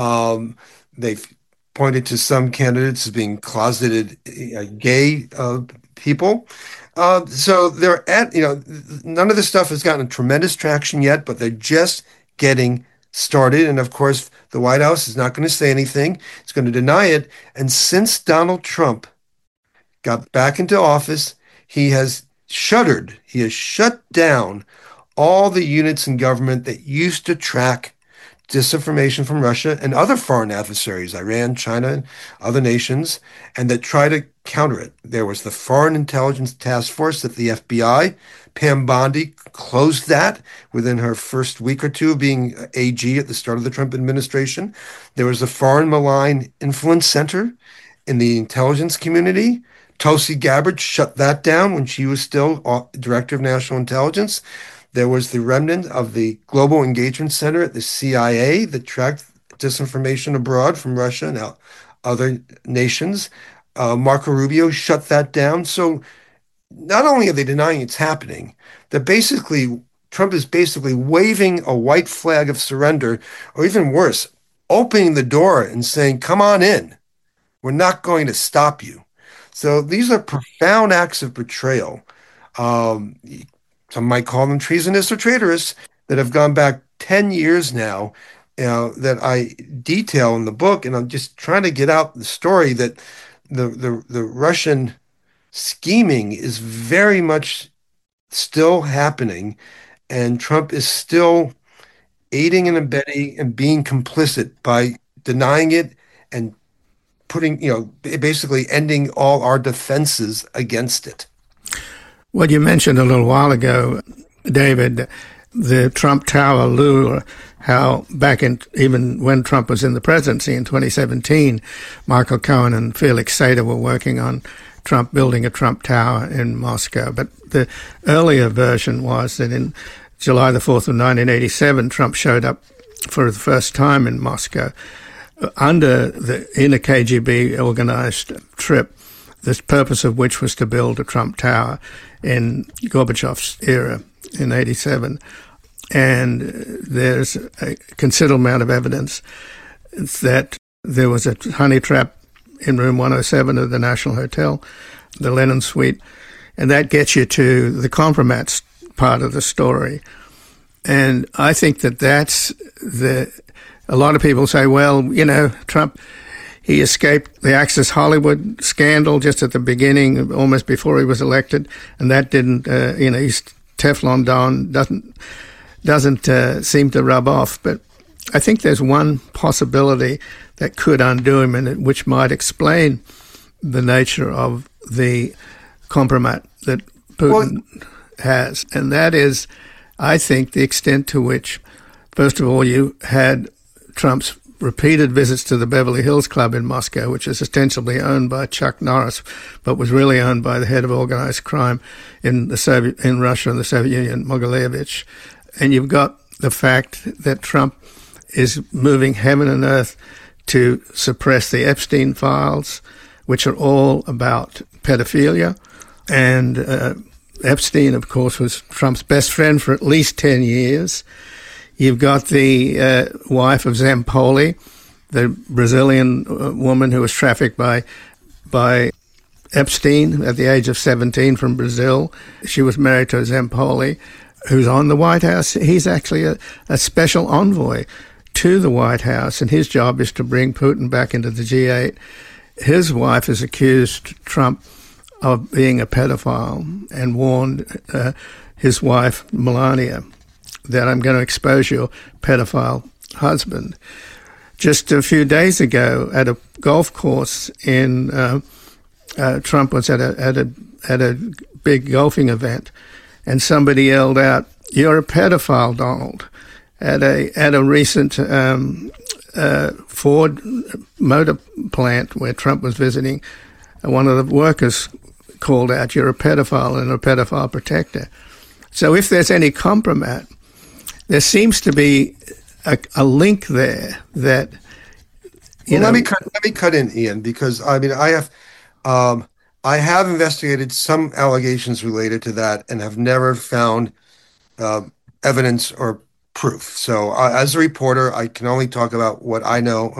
They've pointed to some candidates as being closeted gay people. So they're at, none of this stuff has gotten tremendous traction yet, but they're just getting started. And of course, the White House is not going to say anything. It's going to deny it. And since Donald Trump got back into office, he has he has shut down all the units in government that used to track disinformation from Russia and other foreign adversaries, Iran, China, and other nations, and that try to counter it. There was the Foreign Intelligence Task Force at the FBI. Pam Bondi closed that within her first week or two of being AG at the start of the Trump administration. There was the Foreign Malign Influence Center in the intelligence community. Tulsi Gabbard shut that down when she was still Director of National Intelligence. There was the remnant of the Global Engagement Center at the CIA that tracked disinformation abroad from Russia and other nations. Marco Rubio shut that down. So not only are they denying it's happening, Trump is basically waving a white flag of surrender, or even worse, opening the door and saying, "Come on in. We're not going to stop you." So these are profound acts of betrayal. Um, some might call them treasonous or traitorous, that have gone back 10 years now, that I detail in the book. And I'm just trying to get out the story that the Russian scheming is very much still happening, and Trump is still aiding and abetting and being complicit by denying it and basically ending all our defenses against it. Well, you mentioned a little while ago, David, the Trump Tower lure, how back in, even when Trump was in the presidency in 2017, Michael Cohen and Felix Sater were working on Trump building a Trump Tower in Moscow. But the earlier version was that in July the 4th of 1987, Trump showed up for the first time in Moscow in a KGB organized trip, the purpose of which was to build a Trump Tower in Gorbachev's era in 87. And there's a considerable amount of evidence that there was a honey trap in room 107 of the National Hotel, the Lenin Suite, and that gets you to the compromise part of the story. And I think that a lot of people say, well, Trump, he escaped the Access Hollywood scandal just at the beginning, almost before he was elected, and that didn't, his Teflon Don doesn't seem to rub off. But I think there's one possibility that could undo him, and which might explain the nature of the compromise that Putin has, and that is, I think, the extent to which, first of all, you had Trump's repeated visits to the Beverly Hills Club in Moscow, which is ostensibly owned by Chuck Norris, but was really owned by the head of organized crime in Russia and the Soviet Union, Mogilevich. And you've got the fact that Trump is moving heaven and earth to suppress the Epstein files, which are all about pedophilia. And Epstein, of course, was Trump's best friend for at least 10 years. You've got the wife of Zampoli, the Brazilian woman who was trafficked by Epstein at the age of 17 from Brazil. She was married to Zampoli, who's on the White House. He's actually a special envoy to the White House, and his job is to bring Putin back into the G8. His wife has accused Trump of being a pedophile and warned his wife, Melania, that I'm going to expose your pedophile husband. Just a few days ago, at a golf course Trump was at a big golfing event, and somebody yelled out, "You're a pedophile, Donald," at a recent Ford motor plant where Trump was visiting. One of the workers called out, "You're a pedophile and a pedophile protector." So if there's any compromise, there seems to be a link there that, let me cut in, Ian, because I have investigated some allegations related to that and have never found evidence or proof. So as a reporter, I can only talk about what I know